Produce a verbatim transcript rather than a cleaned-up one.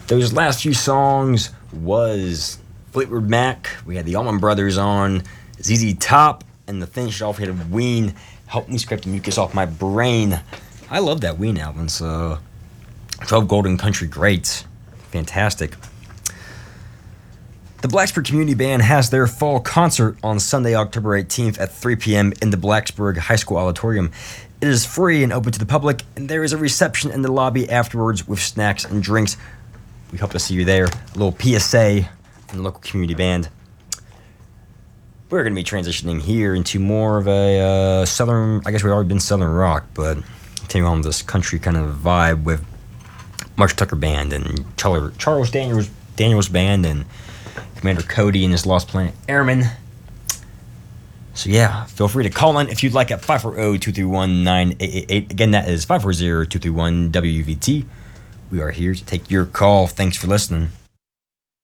Those last few songs was Fleetwood Mac. We had the Allman Brothers on, Z Z Top, and the finish off we had Ween. Help me scrape the mucus off my brain. I love that Ween album. So, twelve Golden Country Greats, fantastic. The Blacksburg Community Band has their fall concert on Sunday, October eighteenth at three p.m. in the Blacksburg High School Auditorium. It is free and open to the public, and there is a reception in the lobby afterwards with snacks and drinks. We hope to see you there. A little P S A from the local community band. We're going to be transitioning here into more of a uh, southern, I guess we've already been southern rock, but continuing on with this country kind of vibe with Marshall Tucker Band and Charles Daniels, Daniels Band and Commander Cody and his Lost Planet Airmen. So yeah, feel free to call in if you'd like at five four zero, two three one, nine eight eight eight. Again, that is five four zero, two three one, W V T. We are here to take your call. Thanks for listening.